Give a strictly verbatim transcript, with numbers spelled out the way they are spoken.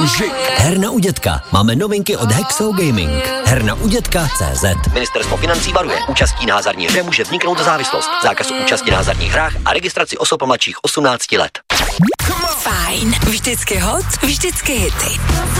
mužik. Herna u dětka. Máme novinky od Hexo Gaming. Herna u dětka tečka cé zet. Ministerstvo financí varuje. Účastí na hazardní hře může vzniknout závislost. Zákaz účasti na hazardních hrách a registraci osob mladších osmnácti let. Fajn. Vždycky hot, vždycky hity.